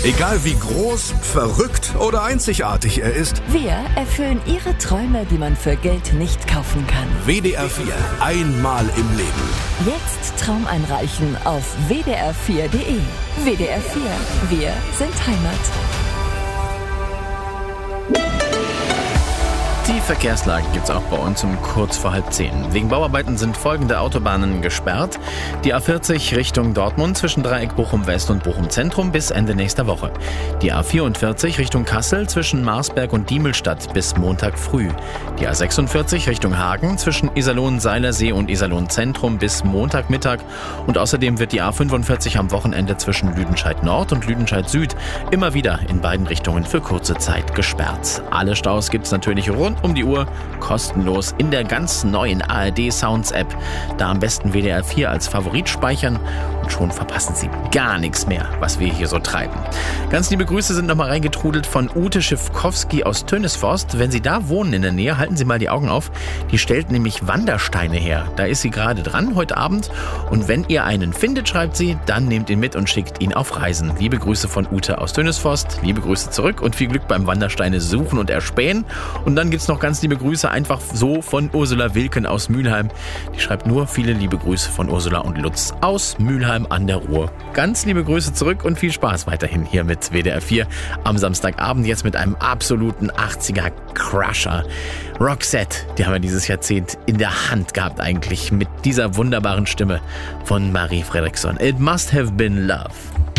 Egal wie groß, verrückt oder einzigartig er ist, Wir erfüllen Ihre Träume, die man für Geld nicht kaufen kann. WDR 4, einmal im Leben. Jetzt Traum einreichen auf wdr4.de. WDR 4, wir sind Heimat. Die Verkehrslage gibt's auch bei uns um kurz vor 9:30. Wegen Bauarbeiten sind folgende Autobahnen gesperrt. Die A40 Richtung Dortmund zwischen Dreieck Bochum West und Bochum Zentrum bis Ende nächster Woche. Die A44 Richtung Kassel zwischen Marsberg und Diemelstadt bis Montag früh. Die A46 Richtung Hagen zwischen Iserlohn-Seilersee und Iserlohn-Zentrum bis Montagmittag. Und außerdem wird die A45 am Wochenende zwischen Lüdenscheid Nord und Lüdenscheid Süd immer wieder in beiden Richtungen für kurze Zeit gesperrt. Alle Staus gibt's natürlich rund um die Uhr, kostenlos in der ganz neuen ARD Sounds App. Da am besten WDR 4 als Favorit speichern und schon verpassen Sie gar nichts mehr, was wir hier so treiben. Ganz liebe Grüße sind nochmal reingetrudelt von Ute Schiffkowski aus Tönisforst. Wenn Sie da wohnen in der Nähe, halten Sie mal die Augen auf. Die stellt nämlich Wandersteine her. Da ist sie gerade dran heute Abend. Und wenn ihr einen findet, schreibt sie, dann nehmt ihn mit und schickt ihn auf Reisen. Liebe Grüße von Ute aus Tönisforst. Liebe Grüße zurück und viel Glück beim Wandersteine suchen und erspähen. Und dann gibt's noch ganz liebe Grüße einfach so von Ursula Wilken aus Mülheim. Die schreibt nur viele liebe Grüße von Ursula und Lutz aus Mülheim an der Ruhr. Ganz liebe Grüße zurück und viel Spaß weiterhin hier mit WDR 4 am Samstagabend. Jetzt mit einem absoluten 80er Crusher. Roxette, die haben wir dieses Jahrzehnt in der Hand gehabt eigentlich mit dieser wunderbaren Stimme von Marie Fredriksson. It must have been love.